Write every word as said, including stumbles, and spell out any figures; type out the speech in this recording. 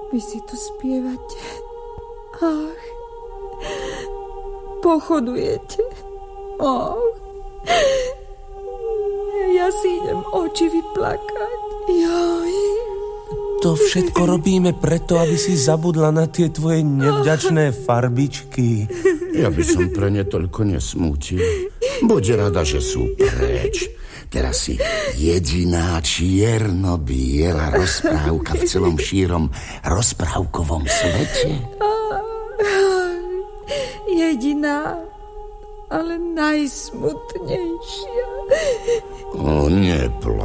Vy si tu spievate. Ach, pochodujete. Ach, ja si idem oči vyplakať. Joj. To všetko robíme preto, aby si zabudla na tie tvoje nevďačné farbičky. Ja by som pre ne toľko nesmútil. Buď rada, že sú preč. Teraz si jediná čierno-biela rozprávka v celom šírom rozprávkovom svete. Jediná, ale najsmutnejšia. O, nepl-